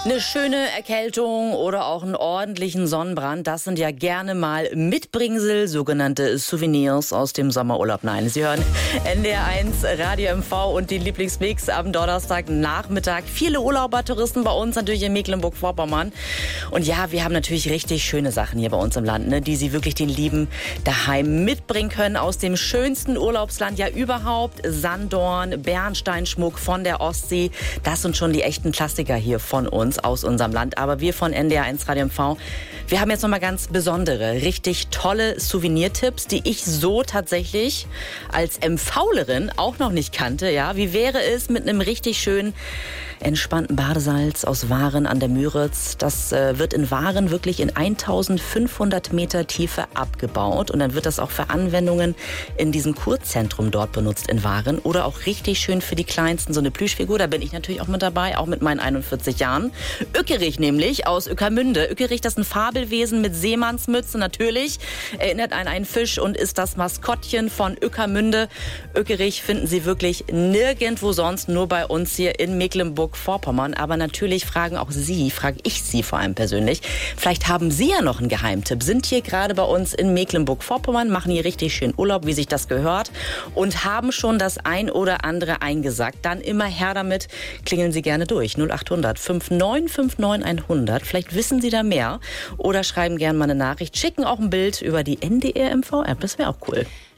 Eine schöne Erkältung oder auch einen ordentlichen Sonnenbrand, das sind ja gerne mal Mitbringsel, sogenannte Souvenirs aus dem Sommerurlaub. Nein, Sie hören NDR1 Radio MV und die Lieblingsmix am Donnerstagnachmittag. Viele Urlauber, Touristen bei uns natürlich in Mecklenburg-Vorpommern. Und ja, wir haben natürlich richtig schöne Sachen hier bei uns im Land, ne, die Sie wirklich den Lieben daheim mitbringen können aus dem schönsten Urlaubsland ja überhaupt. Sanddorn, Bernsteinschmuck von der Ostsee, das sind schon die echten Klassiker hier von uns, aus unserem Land. Aber wir von NDR1 Radio MV, wir haben jetzt nochmal ganz besondere, richtig tolle Souvenirtipps, die ich so tatsächlich als MVlerin auch noch nicht kannte. Ja, wie wäre es mit einem richtig schönen, entspannten Badesalz aus Waren an der Müritz? Das wird in Waren wirklich in 1500 Meter Tiefe abgebaut. Und dann wird das auch für Anwendungen in diesem Kurzentrum dort benutzt in Waren. Oder auch richtig schön für die Kleinsten, so eine Plüschfigur. Da bin ich natürlich auch mit dabei, auch mit meinen 41 Jahren. Ückerich nämlich, aus Ueckermünde. Ückerich, das ist ein Fabelwesen mit Seemannsmütze natürlich. Erinnert an einen Fisch und ist das Maskottchen von Ueckermünde. Ückerich finden Sie wirklich nirgendwo sonst, nur bei uns hier in Mecklenburg-Vorpommern. Aber natürlich frage ich Sie vor allem persönlich, vielleicht haben Sie ja noch einen Geheimtipp, sind hier gerade bei uns in Mecklenburg-Vorpommern, machen hier richtig schön Urlaub, wie sich das gehört und haben schon das ein oder andere eingesackt. Dann immer her damit, klingeln Sie gerne durch. 0800 5959 100. Vielleicht wissen Sie da mehr oder schreiben gerne mal eine Nachricht, schicken auch ein Bild über die NDR MV-App, das wäre auch cool.